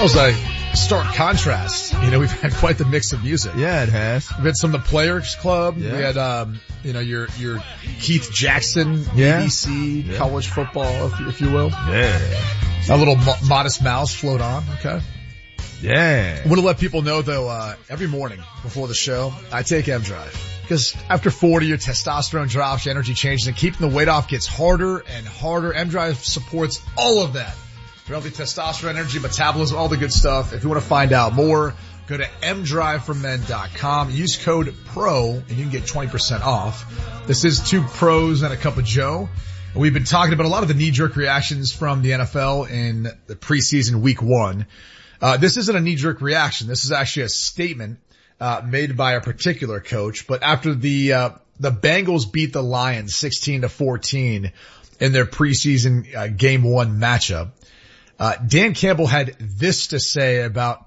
was a stark contrast. You know, we've had quite the mix of music. Yeah, it has. We've had some of the Players Club. Yeah. We had, your Keith Jackson, ABC, college football, if you will. Yeah. A little Modest Mouse float on. Okay. Yeah. I want to let people know though, every morning before the show, I take M-Drive. Because after 40, your testosterone drops, your energy changes, and keeping the weight off gets harder and harder. M-Drive supports all of that. Healthy testosterone, energy, metabolism, all the good stuff. If you want to find out more, go to mdriveformen.com. Use code PRO, and you can get 20% off. This is Two Pros and a Cup of Joe. We've been talking about a lot of the knee-jerk reactions from the NFL in the preseason week 1. This isn't a knee-jerk reaction. This is actually a statement made by a particular coach. But after the Bengals beat the Lions 16-14 in their preseason game 1 matchup, Dan Campbell had this to say about,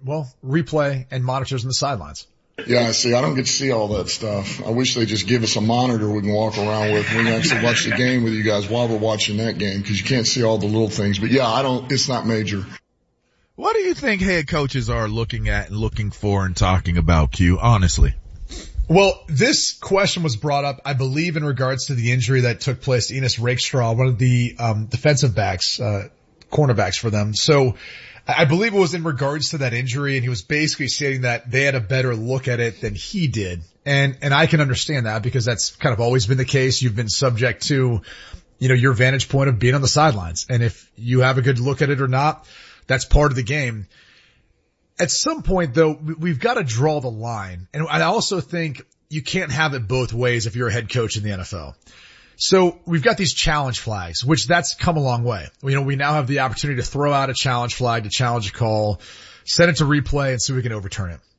replay and monitors on the sidelines. Yeah, see, I don't get to see all that stuff. I wish they'd just give us a monitor we can walk around with. We can actually watch the game with you guys while we're watching that game, because you can't see all the little things. But yeah, it's not major. What do you think head coaches are looking at and looking for and talking about, Q, honestly? Well, this question was brought up, I believe, in regards to the injury that took place to Enos Rakestraw, one of the defensive backs, cornerbacks for them. So I believe it was in regards to that injury, and he was basically stating that they had a better look at it than he did. And I can understand that, because that's kind of always been the case. You've been subject to, your vantage point of being on the sidelines. And if you have a good look at it or not, that's part of the game. At some point though, we've got to draw the line. And I also think you can't have it both ways if you're a head coach in the NFL. So we've got these challenge flags, which that's come a long way. We now have the opportunity to throw out a challenge flag, to challenge a call, send it to replay, and see if we can overturn it.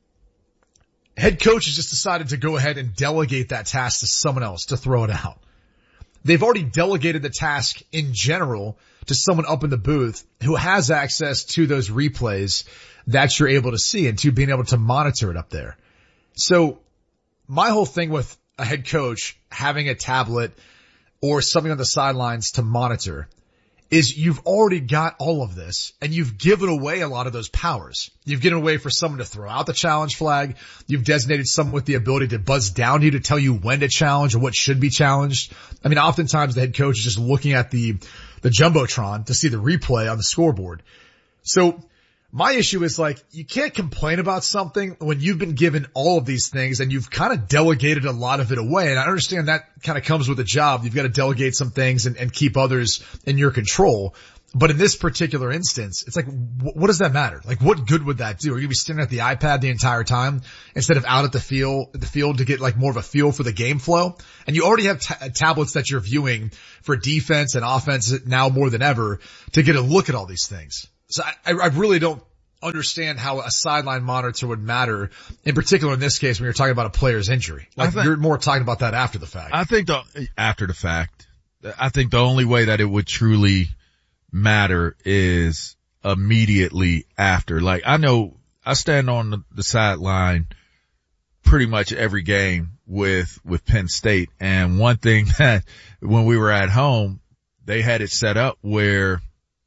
Head coach has just decided to go ahead and delegate that task to someone else to throw it out. They've already delegated the task in general to someone up in the booth who has access to those replays that you're able to see and to being able to monitor it up there. So my whole thing with a head coach having a tablet or something on the sidelines to monitor is you've already got all of this, and you've given away a lot of those powers. You've given away for someone to throw out the challenge flag. You've designated someone with the ability to buzz down to you to tell you when to challenge or what should be challenged. I mean, oftentimes the head coach is just looking at the Jumbotron to see the replay on the scoreboard. So my issue is, you can't complain about something when you've been given all of these things and you've kind of delegated a lot of it away. And I understand that kind of comes with a job. You've got to delegate some things and keep others in your control. But in this particular instance, it's what does that matter? What good would that do? Are you going to be staring at the iPad the entire time instead of out at the field to get more of a feel for the game flow? And you already have tablets that you're viewing for defense and offense now more than ever to get a look at all these things. So I really don't understand how a sideline monitor would matter, in particular in this case when you're talking about a player's injury. You're more talking about that after the fact. I think after the fact, I think the only way that it would truly matter is immediately after. I know I stand on the sideline pretty much every game with Penn State, and one thing that when we were at home, they had it set up where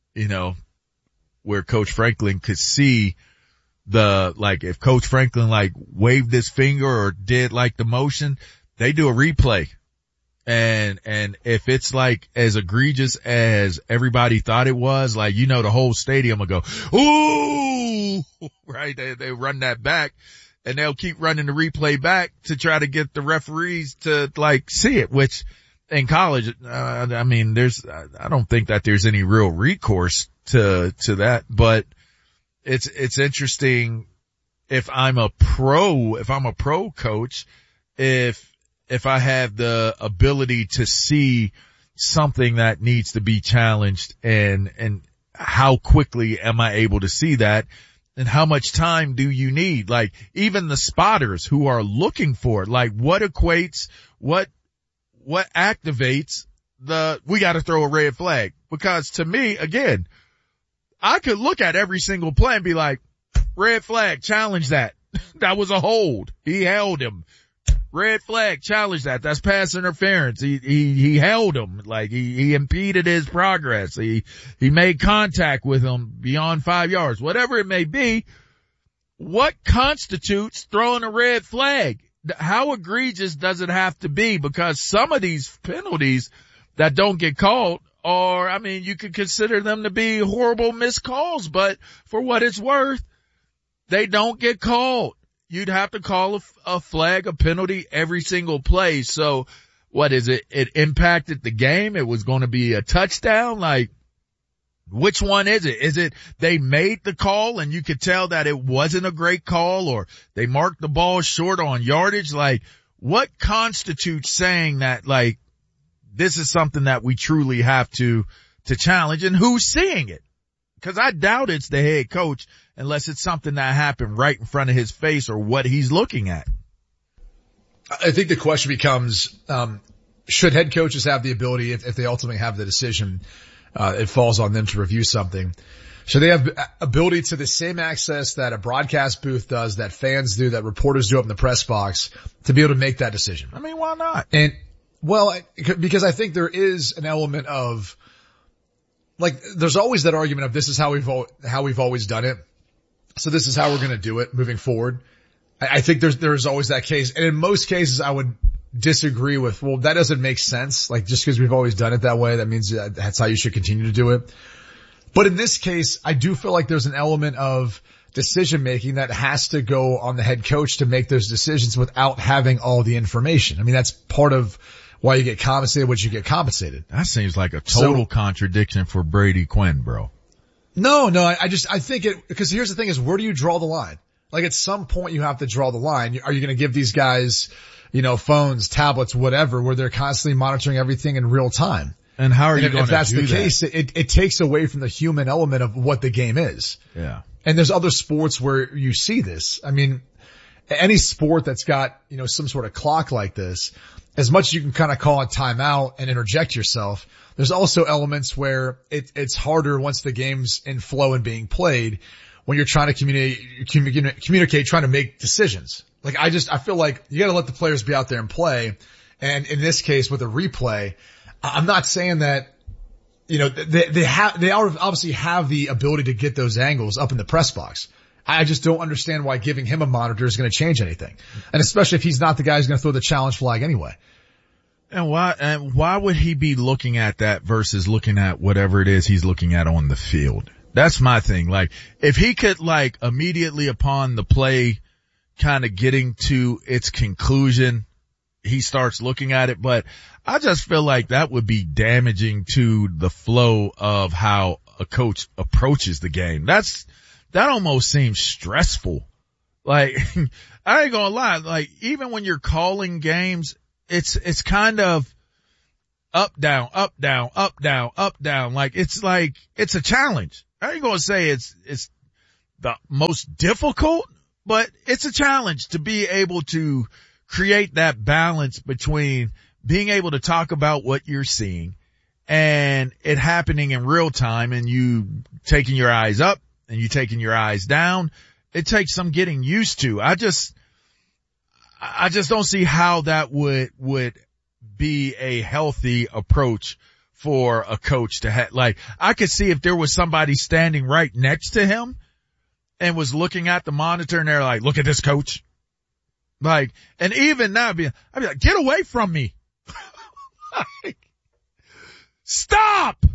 Coach Franklin could see if Coach Franklin waved his finger or did the motion, they do a replay. And if it's as egregious as everybody thought it was, the whole stadium will go, ooh, right? They run that back, and they'll keep running the replay back to try to get the referees to see it, which in college, I don't think that there's any real recourse to that, but it's interesting if I'm a pro coach, if I have the ability to see something that needs to be challenged and how quickly am I able to see that, and how much time do you need? Even the spotters who are looking for it, what equates, what activates we got to throw a red flag? Because to me, again, I could look at every single play and be red flag, challenge that. That was a hold. He held him. red flag, challenge that. That's pass interference. He held him, like he impeded his progress. He made contact with him beyond 5 yards, whatever it may be. What constitutes throwing a red flag? How egregious does it have to be? Because some of these penalties that don't get called are, I mean, you could consider them to be horrible missed calls, but for what it's worth, they don't get called. You'd have to call a flag, a penalty every single play. So what is it? It impacted the game. It was going to be a touchdown. Like, which one is it? Is it they made the call and you could tell that it wasn't a great call, or they marked the ball short on yardage? Like, what constitutes saying that, like, this is something that we truly have to challenge, and who's seeing it? Because I doubt it's the head coach unless it's something that happened right in front of his face or what he's looking at. I think the question becomes, should head coaches have the ability, if they ultimately have the decision, it falls on them to review something. Should they have ability to the same access that a broadcast booth does, that fans do, that reporters do up in the press box, to be able to make that decision? I mean, why not? And, well, because I think there is an element of, like, there's always that argument of this is how we've always done it, so this is how we're going to do it moving forward. I think there's always that case, and in most cases I would disagree with, well, that doesn't make sense. Like, just because we've always done it that way, that means that's how you should continue to do it. But in this case, I do feel like there's an element of decision making that has to go on the head coach to make those decisions without having all the information. I mean, that's part of why you get compensated what you get compensated. That seems like a total contradiction for Brady Quinn, bro. No, I think it, because here's the thing is, where do you draw the line? Like, at some point you have to draw the line. Are you going to give these guys, phones, tablets, whatever, where they're constantly monitoring everything in real time? And how are you going to do that? If that's the case, it takes away from the human element of what the game is. Yeah. And there's other sports where you see this. I mean, any sport that's got, some sort of clock like this, as much as you can kind of call a timeout and interject yourself, there's also elements where it's harder once the game's in flow and being played, when you're trying to communicate, trying to make decisions. Like, I feel like you gotta let the players be out there and play. And in this case, with a replay, I'm not saying that, they obviously have the ability to get those angles up in the press box. I just don't understand why giving him a monitor is going to change anything. And especially if he's not the guy who's going to throw the challenge flag anyway. And why would he be looking at that versus looking at whatever it is he's looking at on the field? That's my thing. Like, if he could, like, immediately upon the play kind of getting to its conclusion, he starts looking at it. But I just feel like that would be damaging to the flow of how a coach approaches the game. That almost seems stressful. Like, I ain't gonna lie, like, even when you're calling games, it's kind of up, down, up, down, up, down, up, down. Like, it's a challenge. I ain't gonna say it's the most difficult, but it's a challenge to be able to create that balance between being able to talk about what you're seeing and it happening in real time, and you taking your eyes up and you taking your eyes down. It takes some getting used to. I just don't see how that would be a healthy approach for a coach to have. Like, I could see if there was somebody standing right next to him and was looking at the monitor and they're like, look at this, coach. Like, and even now I'd be like, get away from me. Like, stop.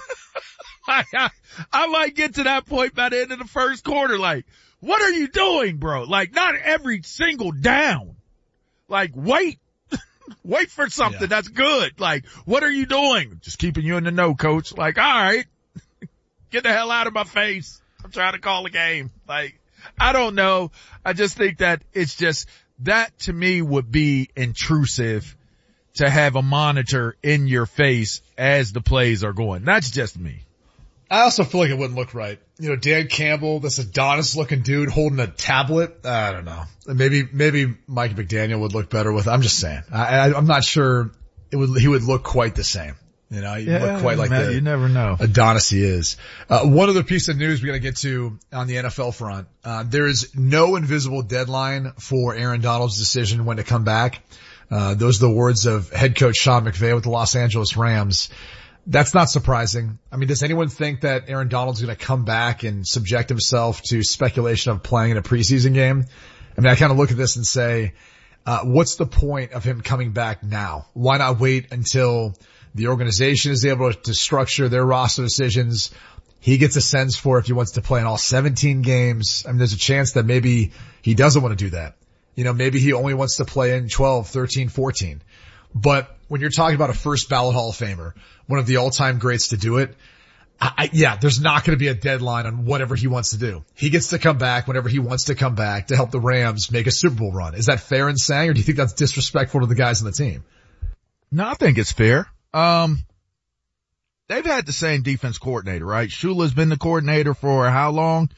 I might get to that point by the end of the first quarter. Like, what are you doing, bro? Like, not every single down. Like, wait for something that's good. Like, what are you doing? Just keeping you in the know, coach. Like, all right, get the hell out of my face. I'm trying to call a game. Like, I don't know. I just think that it's just, that to me would be intrusive to have a monitor in your face as the plays are going. That's just me. I also feel like it wouldn't look right. Dan Campbell, this Adonis looking dude holding a tablet. I don't know. Maybe Mike McDaniel would look better with it. I'm just saying. I'm not sure he would look quite the same. You know, you look quite like you never know. Adonis he is. One other piece of news we got to get to on the NFL front. There is no invisible deadline for Aaron Donald's decision when to come back. Those are the words of head coach Sean McVay with the Los Angeles Rams. That's not surprising. I mean, does anyone think that Aaron Donald's going to come back and subject himself to speculation of playing in a preseason game? I mean, I kind of look at this and say, what's the point of him coming back now? Why not wait until the organization is able to structure their roster decisions? He gets a sense for if he wants to play in all 17 games. I mean, there's a chance that maybe he doesn't want to do that. You know, maybe he only wants to play in 12, 13, 14. But when you're talking about a first ballot Hall of Famer, one of the all-time greats to do it, there's not going to be a deadline on whatever he wants to do. He gets to come back whenever he wants to come back to help the Rams make a Super Bowl run. Is that fair in saying, or do you think that's disrespectful to the guys on the team? No, I think it's fair. They've had the same defense coordinator, right? Shula's been the coordinator for how long?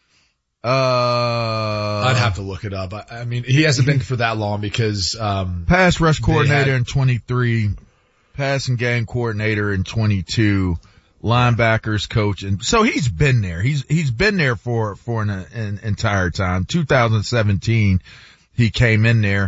I'd have to look it up. I mean, he hasn't been for that long because, pass rush coordinator in 23, passing game coordinator in 22, linebackers coach. And so he's been there. He's been there for an entire time. 2017, he came in there.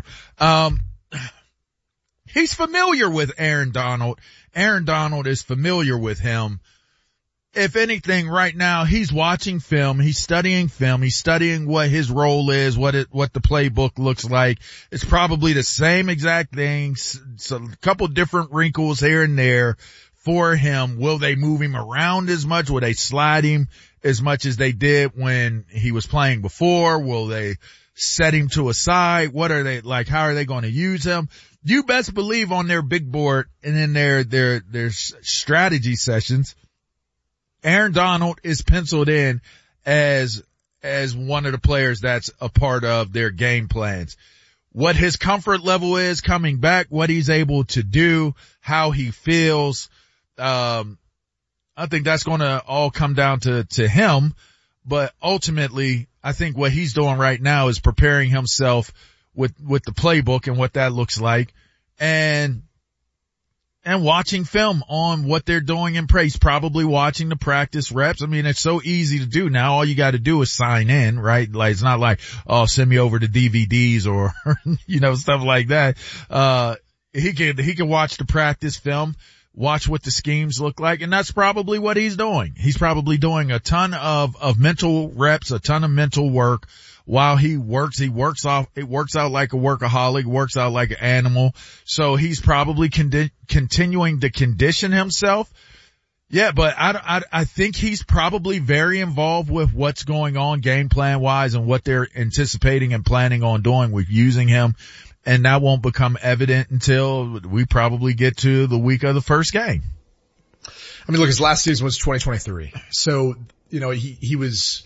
He's familiar with Aaron Donald. Aaron Donald is familiar with him. If anything, right now, he's watching film, he's studying what his role is, what the playbook looks like. It's probably the same exact things, so a couple different wrinkles here and there for him. Will they move him around as much? Will they slide him as much as they did when he was playing before? Will they set him to a side? What are they like? How are they going to use him? You best believe on their big board and in their strategy sessions, Aaron Donald is penciled in as one of the players that's a part of their game plans. What his comfort level is coming back, what he's able to do, how he feels, I think that's going to all come down to him. But ultimately, I think what he's doing right now is preparing himself with the playbook and what that looks like, and watching film on what they're doing in praise, probably watching the practice reps. I mean, it's so easy to do now. All you got to do is sign in, right? Like, it's not like, oh, send me over the DVDs or, stuff like that. He can watch the practice film, watch what the schemes look like, and that's probably what he's doing. He's probably doing a ton of mental reps, a ton of mental work. While he works out like a workaholic, works out like an animal. So he's probably continuing to condition himself. Yeah, but I think he's probably very involved with what's going on game plan wise and what they're anticipating and planning on doing with using him. And that won't become evident until we probably get to the week of the first game. I mean, look, his last season was 2023. So, he was,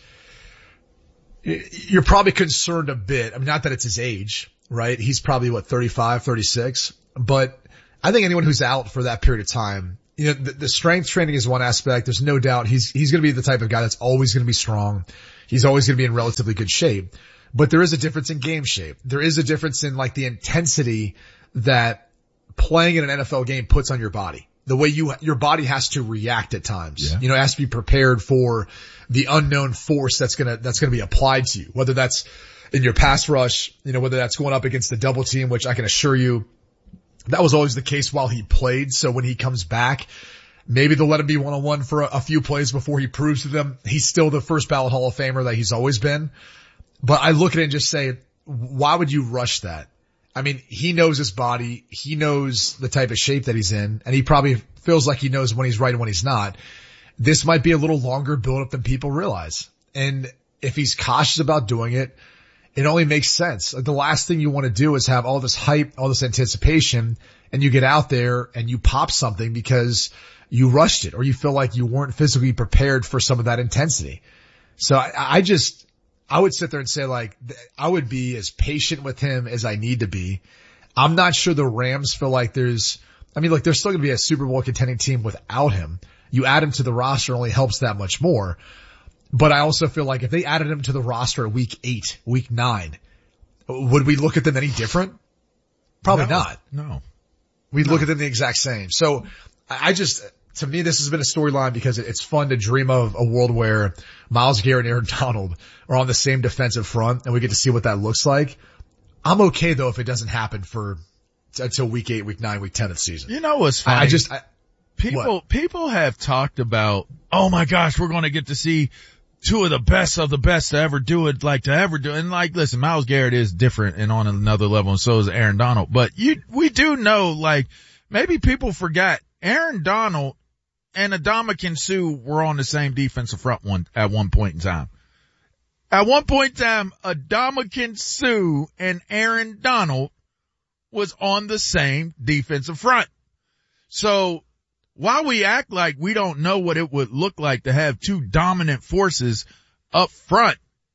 you're probably concerned a bit. I mean, not that it's his age, right? He's probably 35, 36, but I think anyone who's out for that period of time, the strength training is one aspect. There's no doubt he's going to be the type of guy that's always going to be strong. He's always going to be in relatively good shape, but there is a difference in game shape. There is a difference in like the intensity that playing in an NFL game puts on your body. The way your body has to react at times. Yeah. It has to be prepared for the unknown force that's gonna be applied to you. Whether that's in your pass rush, whether that's going up against the double team, which I can assure you that was always the case while he played. So when he comes back, maybe they'll let him be one-on-one for a few plays before he proves to them he's still the first ballot Hall of Famer that he's always been. But I look at it and just say, why would you rush that? I mean, he knows his body. He knows the type of shape that he's in, and he probably feels like he knows when he's right and when he's not. This might be a little longer build up than people realize. And if he's cautious about doing it, it only makes sense. Like, the last thing you want to do is have all this hype, all this anticipation, and you get out there and you pop something because you rushed it or you feel like you weren't physically prepared for some of that intensity. So I would sit there and say, like, I would be as patient with him as I need to be. I'm not sure the Rams feel like they're still going to be a Super Bowl contending team without him. You add him to the roster only helps that much more. But I also feel like if they added him to the roster at week 8, week 9, would we look at them any different? Probably not. No. We'd look at them the exact same. So To me, this has been a storyline because it's fun to dream of a world where Myles Garrett and Aaron Donald are on the same defensive front and we get to see what that looks like. I'm okay though if it doesn't happen until week 8, week 9, week 10 of the season. You know what's funny? People have talked about, oh my gosh, we're going to get to see two of the best to ever do it, And listen, Myles Garrett is different and on another level, and so is Aaron Donald. But we do know, maybe people forgot Aaron Donald and Ndamukong Suh were on the same defensive front at one point in time. At one point in time, Ndamukong Suh and Aaron Donald was on the same defensive front. So while we act like we don't know what it would look like to have two dominant forces up front,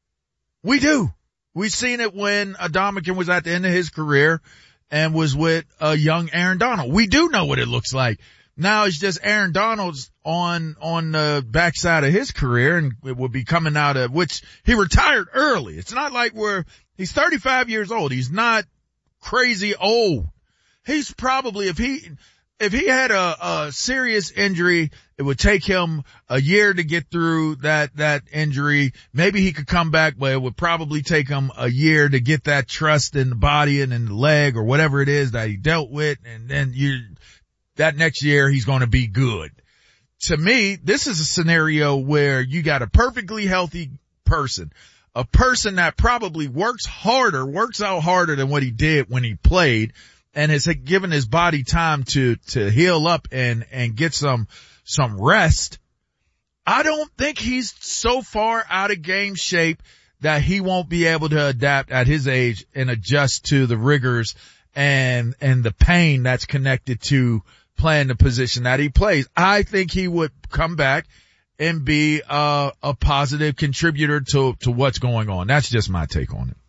we do. We've seen it when Ndamukong was at the end of his career and was with a young Aaron Donald. We do know what it looks like. Now it's just Aaron Donald's on the backside of his career, and it will be coming out of which he retired early. It's not like he's 35 years old. He's not crazy old. He's probably, if he had a serious injury, it would take him a year to get through that injury. Maybe he could come back, but it would probably take him a year to get that trust in the body and in the leg or whatever it is that he dealt with. And then that next year he's going to be good. To me, this is a scenario where you got a perfectly healthy person, a person that probably works out harder than what he did when he played, and has given his body time to heal up and get some rest. I don't think he's so far out of game shape that he won't be able to adapt at his age and adjust to the rigors and the pain that's connected to playing the position that he plays. I think he would come back and be a positive contributor to what's going on. That's just my take on it.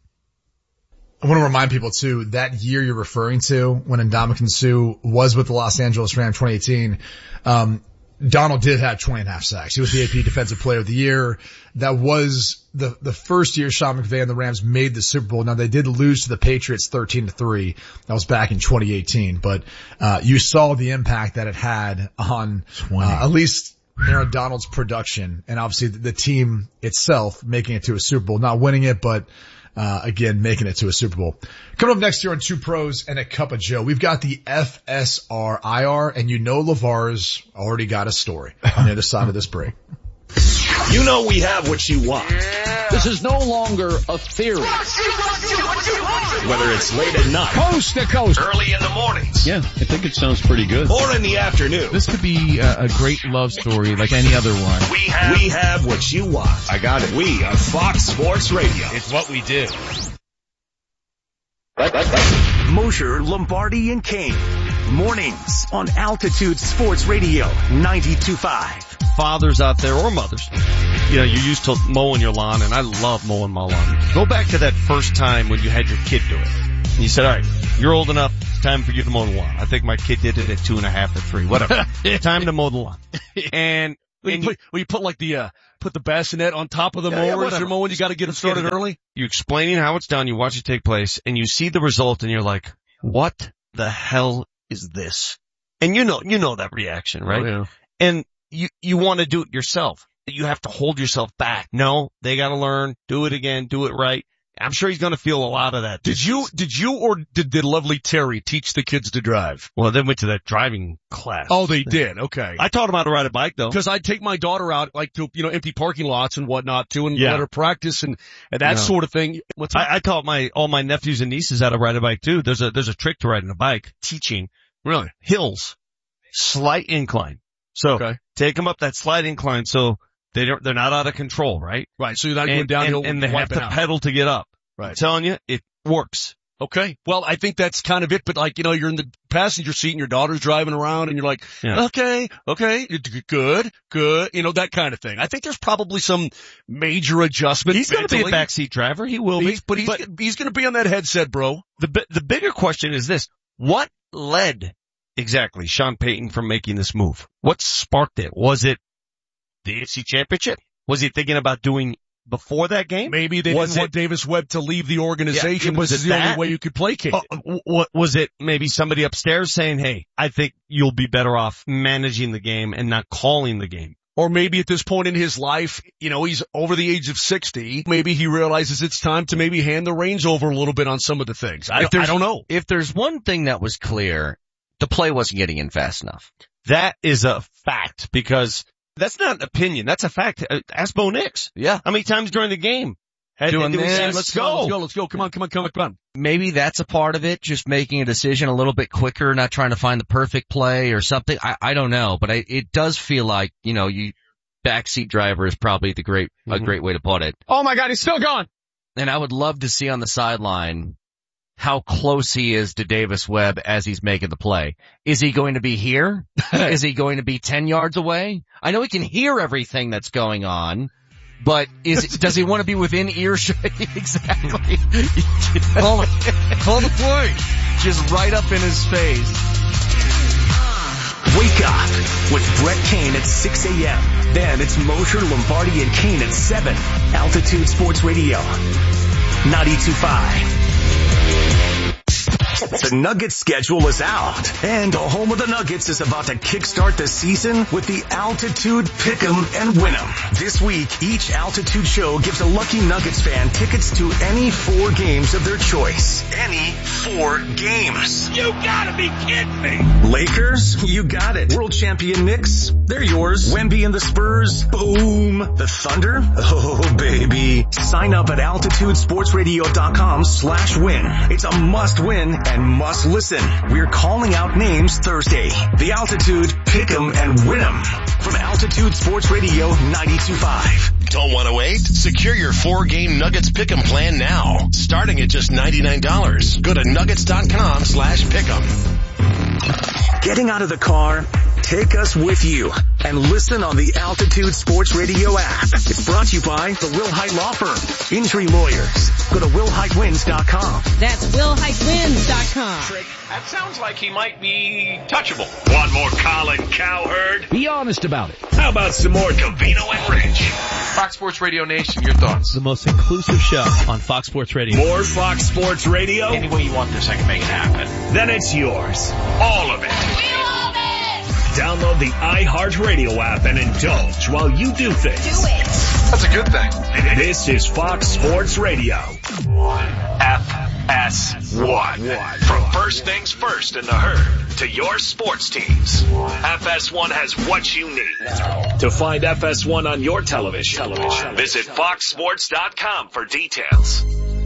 I want to remind people too, that year you're referring to when Ndamukong Suh was with the Los Angeles Rams 2018, Donald did have 20.5 sacks. He was the AP Defensive Player of the Year. That was the first year Sean McVay and the Rams made the Super Bowl. Now they did lose to the Patriots 13-3. That was back in 2018, but you saw the impact that it had on at least Aaron Donald's production and obviously the team itself making it to a Super Bowl, not winning it, but again, making it to a Super Bowl. Coming up next year on Two Pros and a Cup of Joe, we've got the FSR IR, and LeVar's already got a story on the other side of this break. You know we have what you want. Yeah. This is no longer a theory. Whether it's late at night, coast to coast, early in the mornings. Yeah, I think it sounds pretty good. Or in the afternoon. This could be a great love story like any other one. We have what you want. I got it. We are Fox Sports Radio. It's what we do. Mosher, Lombardi, and Kane. Mornings on Altitude Sports Radio 92.5. Fathers out there or mothers, you're used to mowing your lawn, and I love mowing my lawn. Go back to that first time when you had your kid do it. And you said, all right, you're old enough, it's time for you to mow the lawn. I think my kid did it at 2.5 or 3, whatever. Time to mow the lawn. And you put the bassinet on top of the mower as you're mowing, you gotta get it started early. You explaining how it's done, you watch it take place, and you see the result, and you're like, what the hell is this? And you know that reaction, right? Oh, yeah. And you want to do it yourself. You have to hold yourself back. No, they got to learn, do it again, do it right. I'm sure he's going to feel a lot of that. Did you or did lovely Terry teach the kids to drive? Well, they went to that driving class. Oh, they did. Okay. I taught them how to ride a bike though. Because I'd take my daughter out to, empty parking lots and whatnot too and let her practice and that sort of thing. I taught all my nephews and nieces how to ride a bike too. There's a trick to riding a bike, teaching. Really? Hills. Slight incline. So take them up that slight incline so they're not out of control, right? Right. So you're not going downhill and they have to pedal to get up. Right. I'm telling you, it works. Okay. Well, I think that's kind of it, but you're in the passenger seat and your daughter's driving around and you're like, okay, good, that kind of thing. I think there's probably some major adjustment. He's going to be a backseat driver. He will be. But he's going to be on that headset, bro. The bigger question is this. What led exactly Sean Payton from making this move? What sparked it? Was it the AFC Championship? Was he thinking about doing before that game? Maybe they didn't want Davis Webb to leave the organization. Was this is it the that? only way you could placate it. What was it? Maybe somebody upstairs saying, "Hey, I think you'll be better off managing the game and not calling the game." Or maybe at this point in his life, he's over the age of 60. Maybe he realizes it's time to maybe hand the reins over a little bit on some of the things. I don't know. If there's one thing that was clear, the play wasn't getting in fast enough. That is a fact, because that's not an opinion. That's a fact. Ask Bo Nix. Yeah. How many times during the game? Doing this. Let's go. Come on. Maybe that's a part of it, just making a decision a little bit quicker, not trying to find the perfect play or something. I don't know, but it does feel like, backseat driver is probably a great way to put it. Oh my God, he's still gone. And I would love to see on the sideline how close he is to Davis Webb as he's making the play. Is he going to be here? Is he going to be 10 yards away? I know he can hear everything that's going on, but does he want to be within earshot? Exactly. Call the play. Just right up in his face. Wake up with Brett Kane at 6 a.m. Then it's Mosher, Lombardi, and Kane at 7. Altitude Sports Radio, 92.5. The Nuggets schedule is out, and the home of the Nuggets is about to kickstart the season with the Altitude Pick'em and Win'em. This week, each Altitude show gives a lucky Nuggets fan tickets to any 4 games of their choice. Any 4 games. You gotta be kidding me. Lakers? You got it. World champion Knicks? They're yours. Wemby and the Spurs? Boom. The Thunder? Oh, baby. Sign up at altitudesportsradio.com/win. It's a must win and must listen. We're calling out names Thursday. The Altitude Pick'em and Win'em from Altitude Sports Radio 92.5. Don't want to wait? Secure your 4-game Nuggets Pick'em plan now. Starting at just $99. Go to nuggets.com/pick'em. Getting out of the car? Take us with you and listen on the Altitude Sports Radio app. It's brought to you by the Will Height Law Firm. Injury lawyers. Go to willheightwins.com. That's willheightwins.com. That sounds like he might be touchable. Want more Colin Cowherd? Be honest about it. How about some more Covino and Rich? Fox Sports Radio Nation, your thoughts? The most inclusive show on Fox Sports Radio. More Fox Sports Radio? Any way you want this, I can make it happen. Then it's yours. All of it. We love it! Download the iHeartRadio app and indulge while you do things. Do it! That's a good thing. This is Fox Sports Radio. FS1. From first things first in the herd to your sports teams, FS1 has what you need. To find FS1 on your television, visit foxsports.com for details.